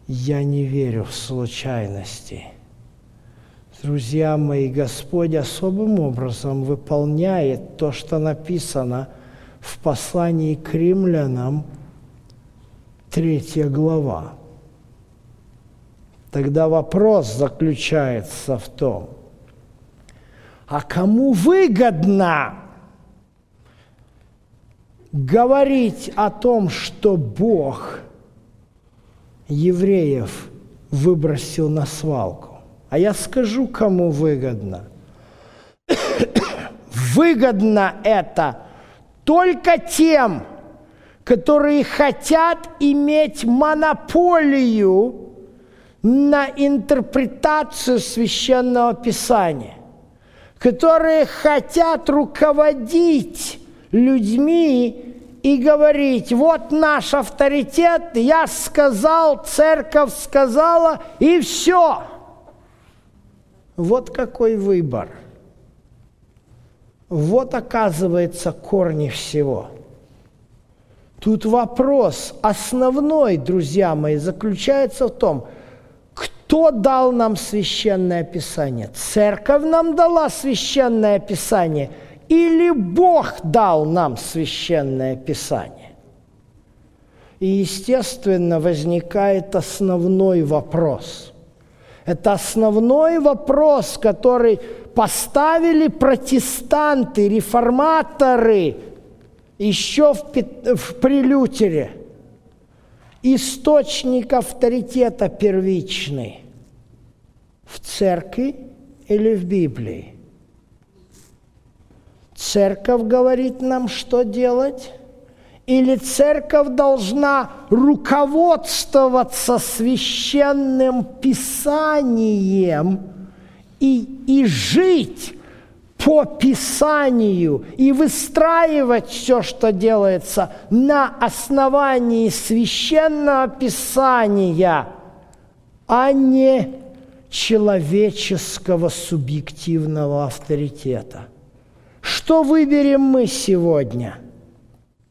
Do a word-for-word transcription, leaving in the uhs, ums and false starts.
Я не верю в случайности. Друзья мои, Господь особым образом выполняет то, что написано в послании к римлянам, третья глава. Тогда вопрос заключается в том, а кому выгодно говорить о том, что Бог евреев выбросил на свалку? А я скажу, кому выгодно. Выгодно это только тем, которые хотят иметь монополию на интерпретацию Священного Писания, которые хотят руководить людьми и говорить: вот наш авторитет, я сказал, церковь сказала, и все. Вот какой выбор. Вот, оказывается, корни всего. Тут вопрос основной, друзья мои, заключается в том, кто дал нам Священное Писание? Церковь нам дала Священное Писание или Бог дал нам Священное Писание? И, естественно, возникает основной вопрос. Это основной вопрос, который поставили протестанты, реформаторы еще в, в при Лютере. Источник авторитета первичный в церкви или в Библии? Церковь говорит нам, что делать? Или церковь должна руководствоваться Священным Писанием и, и жить по Писанию и выстраивать все, что делается, на основании Священного Писания, а не человеческого субъективного авторитета? Что выберем мы сегодня?